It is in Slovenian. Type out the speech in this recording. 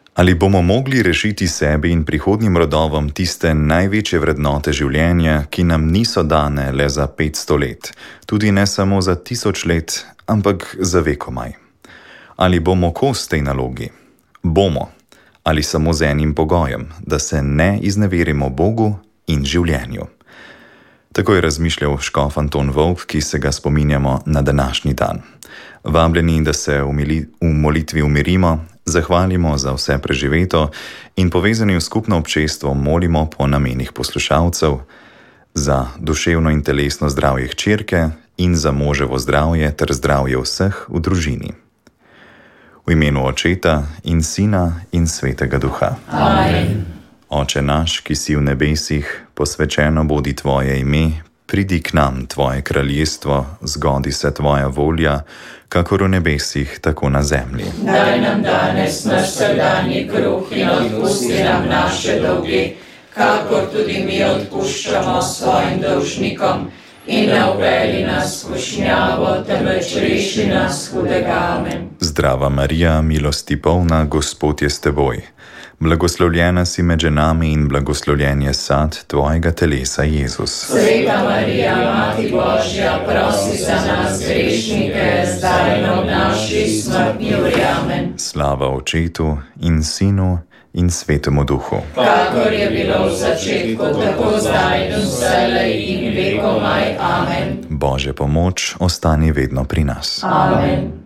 Ali bomo mogli rešiti sebi in prihodnjim rodovom tiste največje vrednote življenja, ki nam niso dane le za 500 let, tudi ne samo za 1000 let, ampak za vekomaj? Ali bomo kos tej nalogi? Bomo. Ali samo z enim pogojem, da se ne izneverimo Bogu in življenju. Tako je razmišljal škof Anton Volk, ki se ga spominjamo na današnji dan. Vabljeni, da se v molitvi umirimo, zahvalimo za vse preživeto in povezani v skupno občestvo molimo po namenih poslušalcev, za duševno in telesno zdravje hčerke in za moževo zdravje ter zdravje vseh v družini. V imenu Očeta in Sina in Svetega Duha. Amen. Oče naš, ki si v nebesih, posvečeno bodi tvoje ime, pridi k nam tvoje kraljestvo, zgodi se tvoja volja, kakor v nebesih, tako na zemlji. Daj nam danes naš vsakdanji kruh in odpusti nam naše dolge, kakor tudi mi odpuščamo svojim dolžnikom, in ne uvedi nas v skušnjavo, temveč reši nas hudega. Amen. Zdrava Marija, milosti polna, Gospod je s teboj. Blagoslovljena si med ženami in blagoslovljen je sad tvojega telesa, Jezus. Sveta Marija, Mati Božja, prosi za nas grešnike, zdaj in ob naši smrtni uri. Amen. Slava Očetu in Sinu in Svetemu Duhu. Kakor je bilo v začetku, tako zdaj in vselej in vekomaj. Amen. Božja pomoč ostani vedno pri nas. Amen.